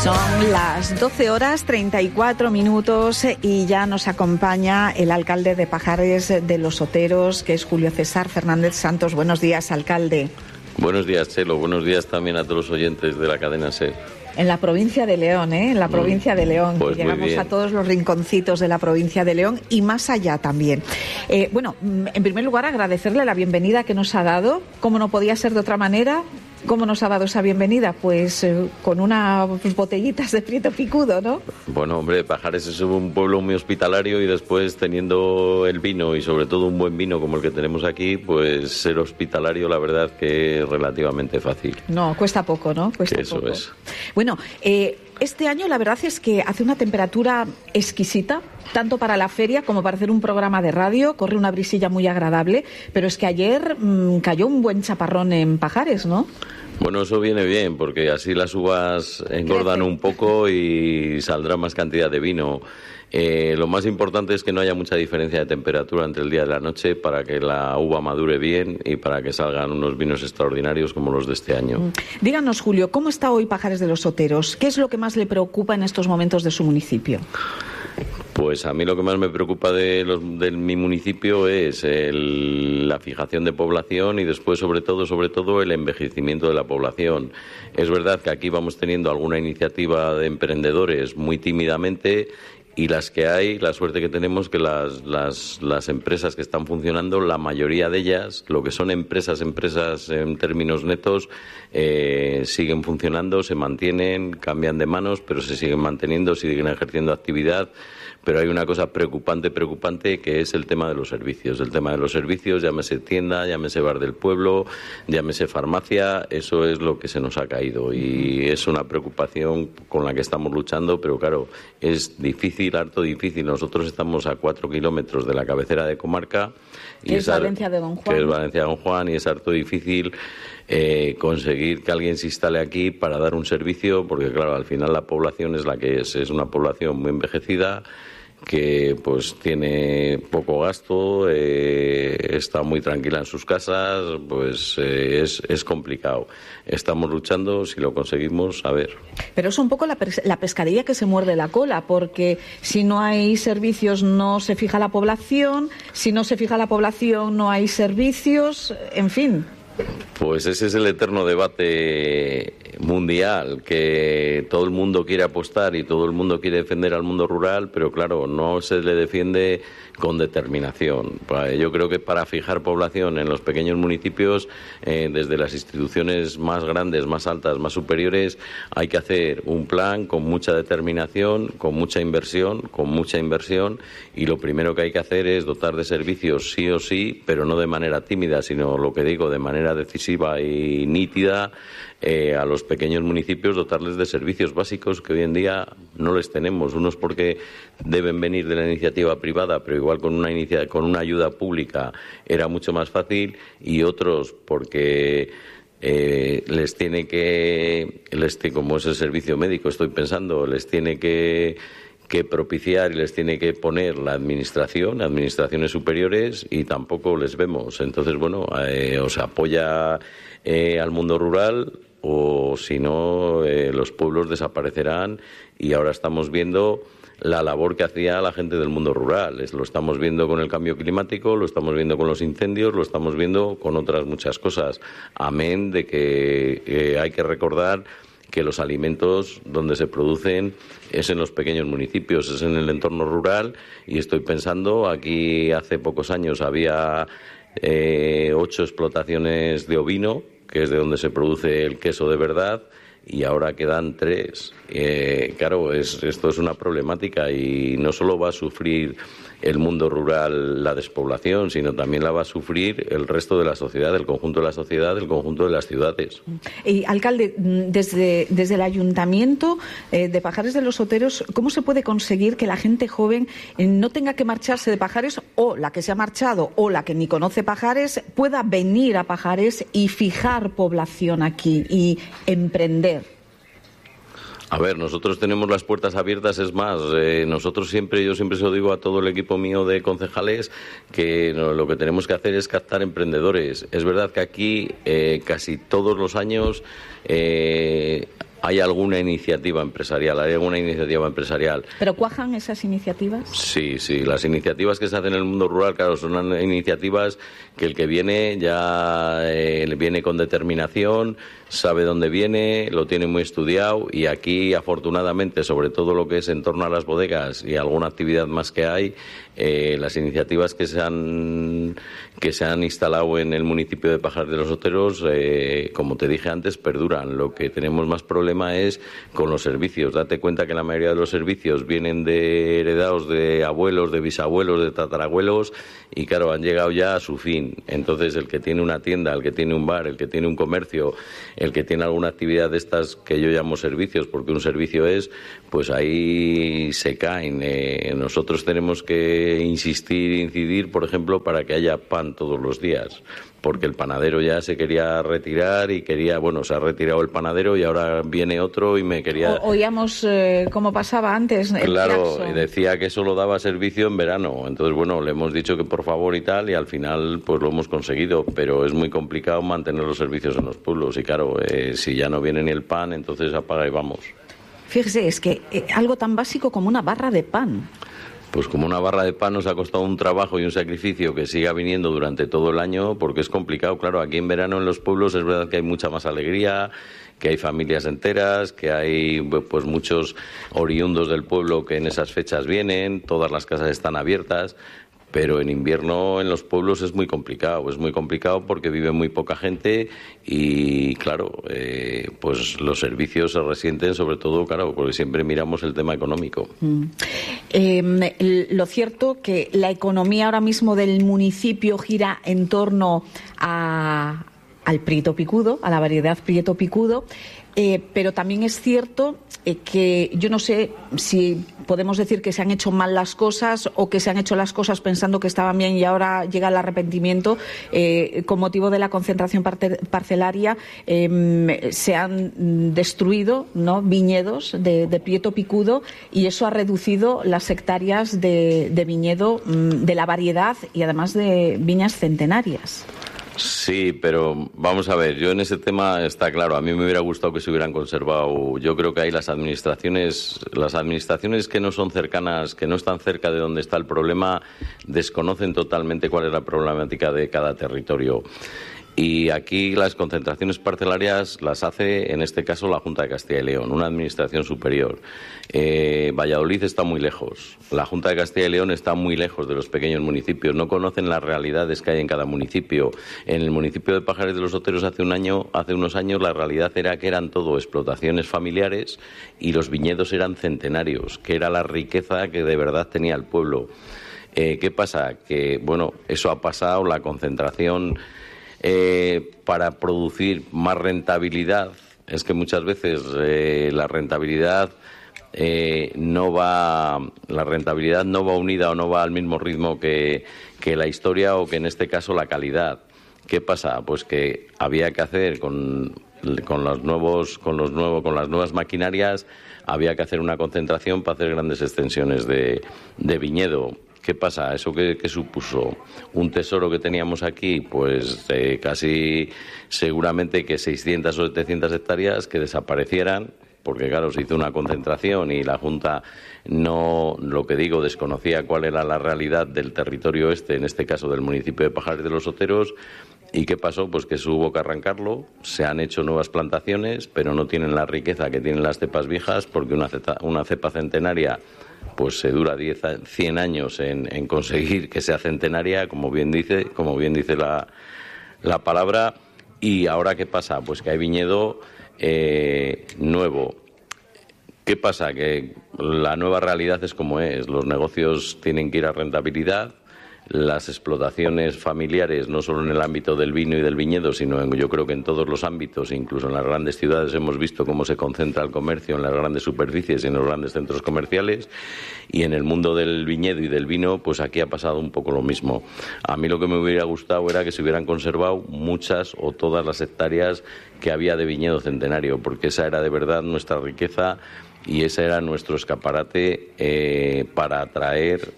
Son las 12:34 y ya nos acompaña el alcalde de Pajares de los Oteros, que es Julio César Fernández Santos. Buenos días, alcalde. Buenos días, Chelo. Buenos días también a todos los oyentes de la cadena SER. En la provincia de León, En la provincia de León. Pues llegamos a todos los rinconcitos de la provincia de León y más allá también. Bueno, en primer lugar, agradecerle la bienvenida que nos ha dado. Como no podía ser de otra manera, ¿cómo nos ha dado esa bienvenida? Pues con unas botellitas de Prieto Picudo, ¿no? Bueno, hombre, Pajares es un pueblo muy hospitalario y después teniendo el vino y sobre todo un buen vino como el que tenemos aquí, pues ser hospitalario la verdad que es relativamente fácil. No, cuesta poco, ¿no? Cuesta Eso poco. Es. Bueno, este año la verdad es que hace una temperatura exquisita, tanto para la feria como para hacer un programa de radio, corre una brisilla muy agradable, pero es que ayer cayó un buen chaparrón en Pajares, ¿no? Bueno, eso viene bien, porque así las uvas engordan un poco y saldrá más cantidad de vino. Lo más importante es que no haya mucha diferencia de temperatura entre el día y la noche para que la uva madure bien y para que salgan unos vinos extraordinarios como los de este año. Díganos, Julio, ¿cómo está hoy Pajares de los Oteros? ¿Qué es lo que más le preocupa en estos momentos de su municipio? Pues a mí lo que más me preocupa de mi municipio es la fijación de población y después, sobre todo, el envejecimiento de la población. Es verdad que aquí vamos teniendo alguna iniciativa de emprendedores muy tímidamente y las que hay, la suerte que tenemos que las empresas que están funcionando, la mayoría de ellas, lo que son empresas en términos netos, siguen funcionando, se mantienen, cambian de manos, pero se siguen manteniendo, siguen ejerciendo actividad. Pero hay una cosa preocupante, que es el tema de los servicios. El tema de los servicios, llámese tienda, llámese bar del pueblo, llámese farmacia, eso es lo que se nos ha caído. Y es una preocupación con la que estamos luchando, pero claro, es difícil, harto difícil. Nosotros estamos a 4 kilómetros de la cabecera de comarca. Que es Valencia de Don Juan. Que es Valencia de Don Juan y es harto difícil conseguir que alguien se instale aquí para dar un servicio, porque claro, al final la población es la que es una población muy envejecida, que pues tiene poco gasto, está muy tranquila en sus casas, pues es complicado. Estamos luchando, si lo conseguimos, a ver. Pero es un poco la pescadilla que se muerde la cola, porque si no hay servicios no se fija la población, si no se fija la población no hay servicios, en fin. Pues ese es el eterno debate mundial, que todo el mundo quiere apostar y todo el mundo quiere defender al mundo rural, pero claro, no se le defiende con determinación. Yo creo que para fijar población en los pequeños municipios, desde las instituciones más grandes, más altas, más superiores, hay que hacer un plan con mucha determinación, con mucha inversión, y lo primero que hay que hacer es dotar de servicios sí o sí, pero no de manera tímida, sino lo que digo, de manera decisiva y nítida, a los pequeños municipios, dotarles de servicios básicos que hoy en día no les tenemos. Unos porque deben venir de la iniciativa privada, pero igual con una ayuda pública era mucho más fácil, y otros porque les tiene que, como es el servicio médico, estoy pensando, les tiene que propiciar y les tiene que poner la administraciones superiores, y tampoco les vemos. Entonces, bueno, o se apoya al mundo rural, o si no, los pueblos desaparecerán, y ahora estamos viendo la labor que hacía la gente del mundo rural. Lo estamos viendo con el cambio climático, lo estamos viendo con los incendios, lo estamos viendo con otras muchas cosas. Amén de que hay que recordar que los alimentos donde se producen es en los pequeños municipios, es en el entorno rural, y estoy pensando, aquí hace pocos años había 8 explotaciones de ovino, que es de donde se produce el queso de verdad, y ahora quedan 3. Claro, esto es una problemática, y no solo va a sufrir el mundo rural la despoblación, sino también la va a sufrir el resto de la sociedad, el conjunto de la sociedad, el conjunto de las ciudades. Y, alcalde, desde el Ayuntamiento de Pajares de los Oteros, ¿cómo se puede conseguir que la gente joven no tenga que marcharse de Pajares, o la que se ha marchado o la que ni conoce Pajares pueda venir a Pajares y fijar población aquí y emprender? A ver, nosotros tenemos las puertas abiertas, es más, yo siempre se lo digo a todo el equipo mío de concejales, que lo que tenemos que hacer es captar emprendedores. Es verdad que aquí casi todos los años hay alguna iniciativa empresarial, ¿Pero cuajan esas iniciativas? Sí, las iniciativas que se hacen en el mundo rural, claro, son iniciativas que el que viene ya viene con determinación, sabe dónde viene, lo tiene muy estudiado, y aquí, afortunadamente, sobre todo lo que es en torno a las bodegas y alguna actividad más que hay, las iniciativas que se han instalado en el municipio de Pajares de los Oteros, como te dije antes, perduran. Lo que tenemos más problema es con los servicios. Date cuenta que la mayoría de los servicios vienen heredados de abuelos, de bisabuelos, de tatarabuelos, y claro, han llegado ya a su fin. Entonces, el que tiene una tienda, el que tiene un bar, el que tiene un comercio, el que tiene alguna actividad de estas que yo llamo servicios, porque un servicio es, pues ahí se caen. Nosotros tenemos que incidir, por ejemplo, para que haya pan todos los días, porque el panadero ya se quería retirar y se ha retirado el panadero y ahora viene otro y me quería... Oíamos cómo pasaba antes. Claro, y decía que solo daba servicio en verano. Entonces, le hemos dicho que por favor y tal, y al final pues lo hemos conseguido, pero es muy complicado mantener los servicios en los pueblos y claro, si ya no viene ni el pan, entonces apaga y vamos. Fíjese, es que algo tan básico como una barra de pan. Pues como una barra de pan nos ha costado un trabajo y un sacrificio que siga viniendo durante todo el año, porque es complicado. Claro, aquí en verano en los pueblos es verdad que hay mucha más alegría, que hay familias enteras, que hay pues muchos oriundos del pueblo que en esas fechas vienen, todas las casas están abiertas. Pero en invierno en los pueblos es muy complicado porque vive muy poca gente y claro, pues los servicios se resienten sobre todo, claro, porque siempre miramos el tema económico. Lo cierto que la economía ahora mismo del municipio gira en torno al Prieto Picudo, a la variedad Prieto Picudo, pero también es cierto que yo no sé si podemos decir que se han hecho mal las cosas o que se han hecho las cosas pensando que estaban bien y ahora llega el arrepentimiento. Con motivo de la concentración parcelaria se han destruido, ¿no?, viñedos de Prieto Picudo y eso ha reducido las hectáreas de viñedo de la variedad y además de viñas centenarias. Sí, pero vamos a ver, yo en ese tema está claro, a mí me hubiera gustado que se hubieran conservado. Yo creo que hay las administraciones que no son cercanas, que no están cerca de donde está el problema, desconocen totalmente cuál es la problemática de cada territorio. Y aquí las concentraciones parcelarias las hace, en este caso, la Junta de Castilla y León, una administración superior. Valladolid está muy lejos, la Junta de Castilla y León está muy lejos de los pequeños municipios, no conocen las realidades que hay en cada municipio. En el municipio de Pajares de los Oteros hace unos años la realidad era que eran todo explotaciones familiares y los viñedos eran centenarios, que era la riqueza que de verdad tenía el pueblo. ¿Qué pasa? Que, eso ha pasado, la concentración... para producir más rentabilidad, es que muchas veces la rentabilidad no va unida o no va al mismo ritmo que la historia o que en este caso la calidad. ¿Qué pasa? Pues que había que hacer con las nuevas maquinarias, había que hacer una concentración para hacer grandes extensiones de viñedo. ¿Qué pasa? ¿Eso qué supuso? Un tesoro que teníamos aquí, pues casi seguramente que 600 o 700 hectáreas que desaparecieran, porque claro, se hizo una concentración y la Junta desconocía cuál era la realidad del territorio en este caso del municipio de Pajares de los Oteros. ¿Y qué pasó? Pues que eso hubo que arrancarlo, se han hecho nuevas plantaciones, pero no tienen la riqueza que tienen las cepas viejas, porque una cepa centenaria pues se dura 100 años en conseguir que sea centenaria, como bien dice la palabra. Y ahora, ¿qué pasa? Pues que hay viñedo nuevo. ¿Qué pasa? Que la nueva realidad es como es. Los negocios tienen que ir a rentabilidad. Las explotaciones familiares, no solo en el ámbito del vino y del viñedo, sino yo creo que en todos los ámbitos, incluso en las grandes ciudades, hemos visto cómo se concentra el comercio en las grandes superficies y en los grandes centros comerciales. Y en el mundo del viñedo y del vino, pues aquí ha pasado un poco lo mismo. A mí lo que me hubiera gustado era que se hubieran conservado muchas o todas las hectáreas que había de viñedo centenario, porque esa era de verdad nuestra riqueza y ese era nuestro escaparate para atraer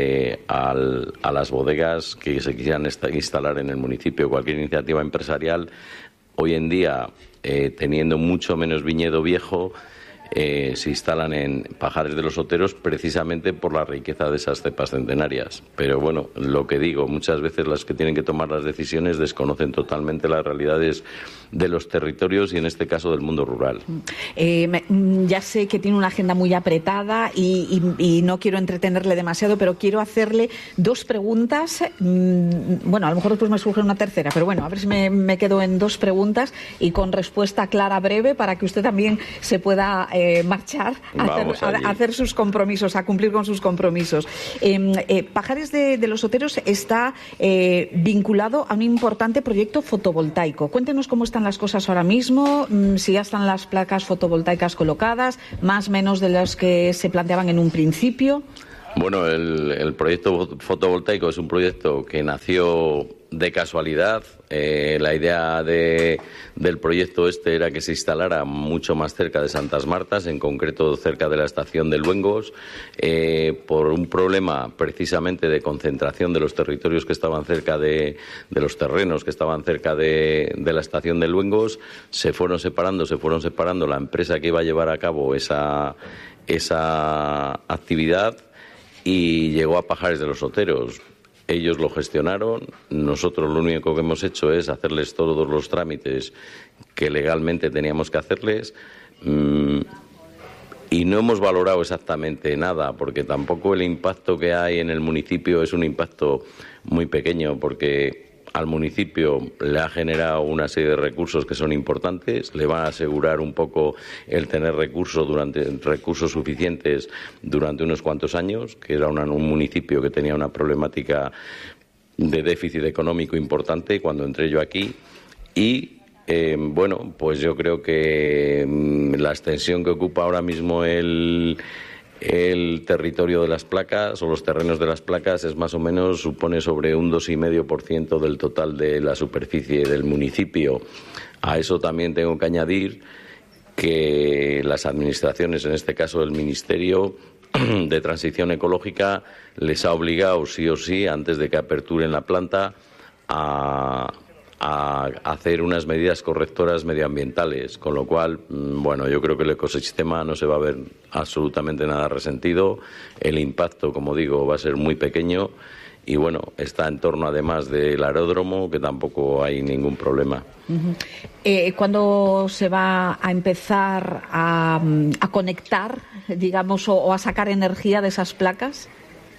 a las bodegas que se quisieran instalar en el municipio. Cualquier iniciativa empresarial hoy en día teniendo mucho menos viñedo viejo, se instalan en Pajares de los Oteros precisamente por la riqueza de esas cepas centenarias. Pero bueno, lo que digo, muchas veces las que tienen que tomar las decisiones desconocen totalmente las realidades de los territorios y en este caso del mundo rural. Ya sé que tiene una agenda muy apretada y no quiero entretenerle demasiado, pero quiero hacerle dos preguntas. Bueno, a lo mejor después me surge una tercera, pero bueno, a ver si me quedo en dos preguntas y con respuesta clara, breve, para que usted también se pueda marchar a hacer sus compromisos, a cumplir con sus compromisos. Pajares de los Oteros está vinculado a un importante proyecto fotovoltaico. Cuéntenos cómo están las cosas ahora mismo, si ya están las placas fotovoltaicas colocadas, más o menos de las que se planteaban en un principio. Bueno, el proyecto fotovoltaico es un proyecto que nació de casualidad. La idea del proyecto era que se instalara mucho más cerca de Santas Martas, en concreto cerca de la estación de Luengos, por un problema precisamente de concentración de los territorios que estaban cerca de los terrenos que estaban cerca de la estación de Luengos. Se fueron separando la empresa que iba a llevar a cabo esa actividad y llegó a Pajares de los Oteros. Ellos lo gestionaron, nosotros lo único que hemos hecho es hacerles todos los trámites que legalmente teníamos que hacerles, y no hemos valorado exactamente nada, porque tampoco el impacto que hay en el municipio es un impacto muy pequeño, porque al municipio le ha generado una serie de recursos que son importantes, le van a asegurar un poco el tener recursos suficientes durante unos cuantos años, que era un municipio que tenía una problemática de déficit económico importante cuando entré yo aquí. Y bueno, pues yo creo que la extensión que ocupa ahora mismo el territorio de las placas o los terrenos de las placas es más o menos, supone sobre un 2,5% del total de la superficie del municipio. A eso también tengo que añadir que las administraciones, en este caso el Ministerio de Transición Ecológica, les ha obligado sí o sí, antes de que aperturen la planta, a hacer unas medidas correctoras medioambientales, con lo cual, bueno, yo creo que el ecosistema no se va a ver absolutamente nada resentido. El impacto, como digo, va a ser muy pequeño y, bueno, está en torno además del aeródromo, que tampoco hay ningún problema. ¿Cuándo se va a empezar a conectar, digamos, o a sacar energía de esas placas?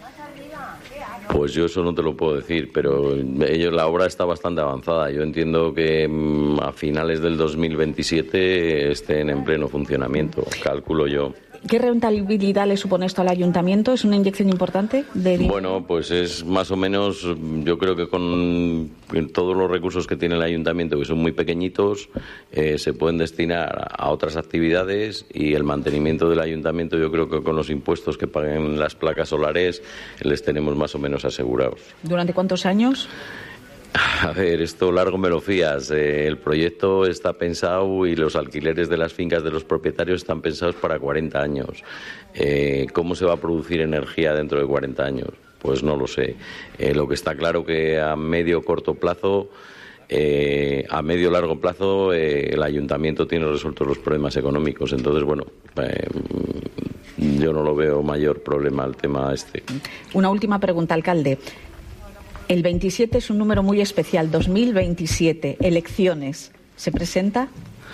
Pues yo eso no te lo puedo decir, pero la obra está bastante avanzada. Yo entiendo que a finales del 2027 estén en pleno funcionamiento, calculo yo. ¿Qué rentabilidad le supone esto al ayuntamiento? ¿Es una inyección importante? Bueno, pues es más o menos, yo creo que con todos los recursos que tiene el ayuntamiento, que son muy pequeñitos, se pueden destinar a otras actividades, y el mantenimiento del ayuntamiento, yo creo que con los impuestos que paguen las placas solares les tenemos más o menos asegurados. ¿Durante cuántos años? A ver, esto largo me lo fías. El proyecto está pensado y los alquileres de las fincas de los propietarios están pensados para 40 años. ¿Cómo se va a producir energía dentro de 40 años? Pues no lo sé. Lo que está claro que a medio corto plazo, a medio largo plazo, el ayuntamiento tiene resueltos los problemas económicos. Entonces, bueno, yo no lo veo mayor problema al tema este. Una última pregunta, alcalde. El 27 es un número muy especial, 2027, elecciones. ¿Se presenta?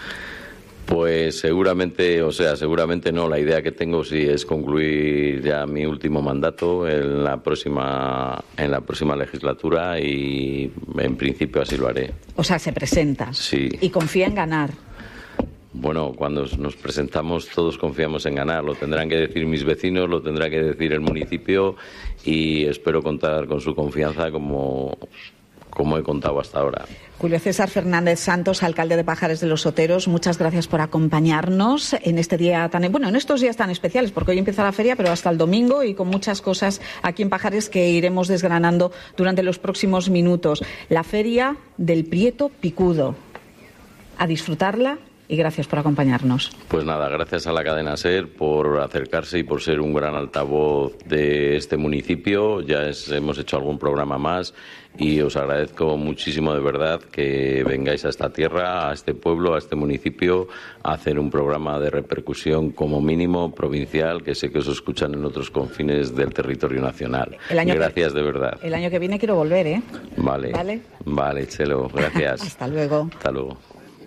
Pues seguramente no. La idea que tengo sí es concluir ya mi último mandato en la próxima legislatura, y en principio así lo haré. O sea, se presenta. Sí. ¿Y confía en ganar? Bueno, cuando nos presentamos todos confiamos en ganar. Lo tendrán que decir mis vecinos, lo tendrá que decir el municipio, y espero contar con su confianza como he contado hasta ahora. Julio César Fernández Santos, alcalde de Pajares de los Oteros, muchas gracias por acompañarnos en este día en estos días tan especiales, porque hoy empieza la feria, pero hasta el domingo, y con muchas cosas aquí en Pajares que iremos desgranando durante los próximos minutos. La feria del Prieto Picudo. A disfrutarla y gracias por acompañarnos. Pues nada, gracias a la cadena SER por acercarse y por ser un gran altavoz de este municipio. Ya hemos hecho algún programa más y os agradezco muchísimo de verdad que vengáis a esta tierra, a este pueblo, a este municipio, a hacer un programa de repercusión como mínimo provincial, que sé que os escuchan en otros confines del territorio nacional. Gracias de verdad. El año que viene quiero volver, ¿eh? Vale, Chelo, gracias. Hasta luego. Hasta luego.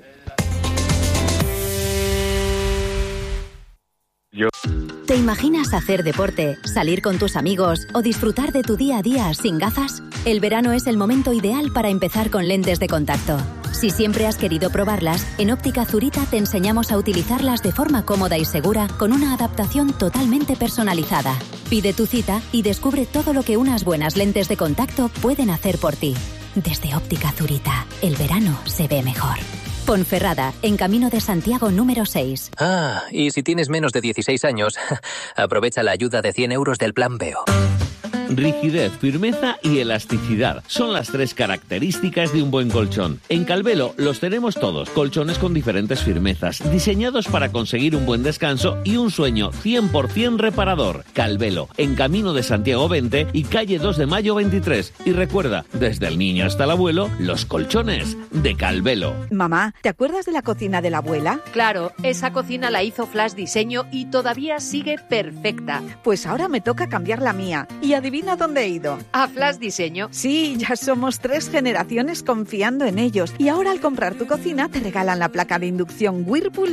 ¿Te imaginas hacer deporte, salir con tus amigos o disfrutar de tu día a día sin gafas? El verano es el momento ideal para empezar con lentes de contacto. Si siempre has querido probarlas, en Óptica Zurita te enseñamos a utilizarlas de forma cómoda y segura con una adaptación totalmente personalizada. Pide tu cita y descubre todo lo que unas buenas lentes de contacto pueden hacer por ti. Desde Óptica Zurita, el verano se ve mejor. Ponferrada, en Camino de Santiago número 6. Y si tienes menos de 16 años, aprovecha la ayuda de 100 euros del Plan Veo. Rigidez, firmeza y elasticidad son las 3 características de un buen colchón. En Calvelo los tenemos todos, colchones con diferentes firmezas, diseñados para conseguir un buen descanso y un sueño 100% reparador. Calvelo, en Camino de Santiago 20 y calle 2 de Mayo 23. Y recuerda, desde el niño hasta el abuelo, los colchones de Calvelo. Mamá, ¿te acuerdas de la cocina de la abuela? Claro, esa cocina la hizo Flash Diseño y todavía sigue perfecta. Pues ahora me toca cambiar la mía. Y adivina dónde he ido. ¿A Flash Diseño? Sí, ya somos 3 generaciones confiando en ellos. Y ahora al comprar tu cocina te regalan la placa de inducción Whirlpool